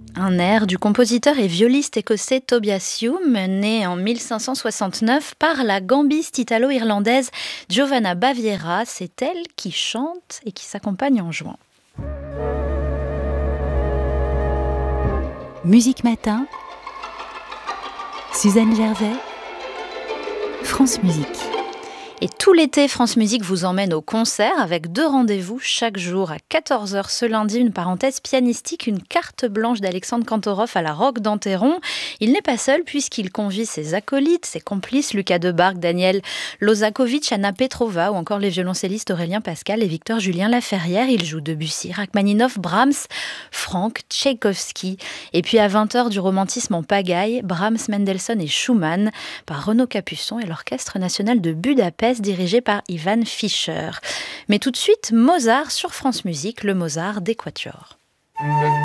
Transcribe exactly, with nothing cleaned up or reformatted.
Un air du compositeur et violiste écossais Tobias Hume, né en mille cinq cent soixante-neuf par la gambiste italo-irlandaise Giovanna Baviera. C'est elle qui chante et qui s'accompagne en jouant. Musique Matin, Suzanne Gervais, France Musique. Et tout l'été, France Musique vous emmène au concert avec deux rendez-vous chaque jour. À quatorze heures ce lundi, une parenthèse pianistique, une carte blanche d'Alexandre Kantorov à la Roque d'Enterron. Il n'est pas seul puisqu'il convie ses acolytes, ses complices, Lucas Debargue, Daniel Lozakovic, Anna Petrova ou encore les violoncellistes Aurélien Pascal et Victor Julien Laferrière. Il joue Debussy, Rachmaninoff, Brahms, Franck, Tchaïkovski. Et puis à vingt heures, du romantisme en pagaille, Brahms, Mendelssohn et Schumann par Renaud Capuçon et l'Orchestre national de Budapest, dirigé par Ivan Fischer. Mais tout de suite, Mozart sur France Musique, le Mozart des Quatuors.